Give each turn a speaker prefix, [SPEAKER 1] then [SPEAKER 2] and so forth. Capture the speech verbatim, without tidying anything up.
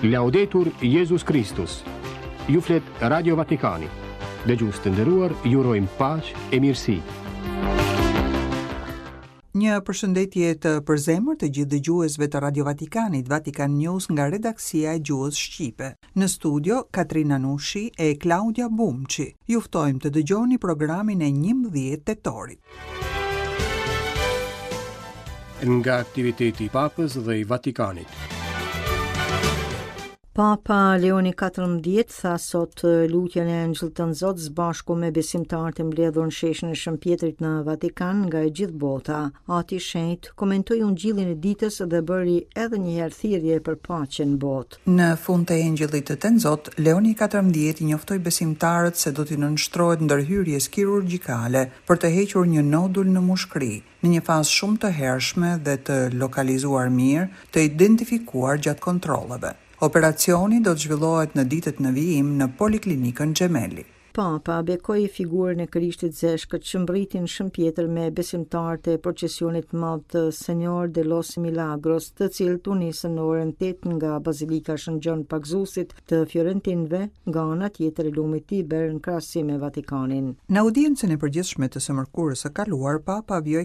[SPEAKER 1] Laudetur Jesus Christus. Ju flet Radio Vatikani. Dëgjues të nderuar, ju urojmë paqë e mirësi.
[SPEAKER 2] Një përshëndetje të përzemër të gjithë dëgjuesve të Radio Vatikanit, Vatikan News nga redaksia e gjuhës shqipe. Në studio, Katrina Nushi e Claudia Bumçi. Ju ftojmë të dëgjoni programin e njëmbëdhjetë tetorit.
[SPEAKER 1] Nga aktiviteti i Papës dhe i Vatikanit.
[SPEAKER 3] Papa Leoni katërmbëdhjetë tha sot lutjen e Angjëllit të Nzotë bashku me besimtarët e mbledhur në sheshin e Shën Pjetrit në Vatikan nga e gjithë bota. Ati i Shenjtë komentoi ungjillin e ditës dhe bëri edhe një herë thirrje për paqen në botë.
[SPEAKER 2] Në fund të Angjëllit të Nzotë, Leoni katërmbëdhjetë i njoftoi besimtarët se do t'i nënshtrohet ndërhyrjes kirurgjikale për të hequr një nodul në mushkëri, në një fazë shumë të hershme dhe të lokalizuar mirë, të identifikuar gjatë kontrolleve. Operacioni do të zhvillohet në ditët në vijim në Poliklinikën Gemelli.
[SPEAKER 3] Papa bekoi figurën e Krishtit Zeshkët që mbritin Shën Pjetër me besimtarët e procesionit madh të Senor de los Milagros, të cilët u nisën në orën tetë nga Bazilika Shën Gjon Pagzusit të Fiorentinëve nga ana tjetër e lumit Tiber në krahasim me Vatikanin.
[SPEAKER 2] Në audiencën e përgjithshme të së mërkurës së kaluar, Papa vjoi